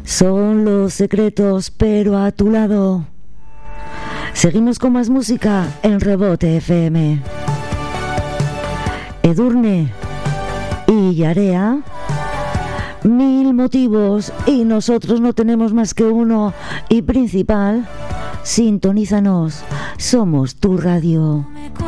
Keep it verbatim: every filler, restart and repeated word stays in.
Son los secretos, pero a tu lado. Seguimos con más música en Rebote F M. Edurne y Yarea, mil motivos, y nosotros no tenemos más que uno y principal. Sintonízanos, somos tu radio.